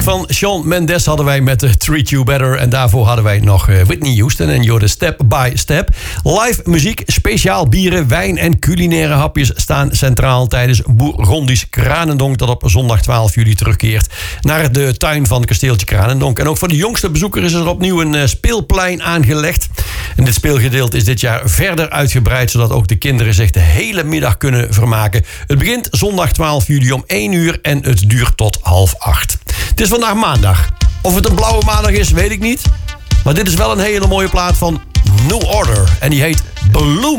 van Shawn Mendes hadden wij met Treat You Better. En daarvoor hadden wij nog Whitney Houston en You're the Step by Step. Live muziek, speciaal bieren, wijn en culinaire hapjes staan centraal tijdens Bourgondisch Kranendonk, dat op zondag 12 juli terugkeert naar de tuin van kasteeltje Kranendonk. En ook voor de jongste bezoeker is er opnieuw een speelplein aangelegd. En dit speelgedeelte is dit jaar verder uitgebreid, zodat ook de kinderen zich de hele middag kunnen vermaken. Het begint zondag 12 juli om 1 uur en het duurt tot 7:30. Het is vandaag maandag. Of het een blauwe maandag is, weet ik niet. Maar dit is wel een hele mooie plaat van New Order. En die heet Bloom.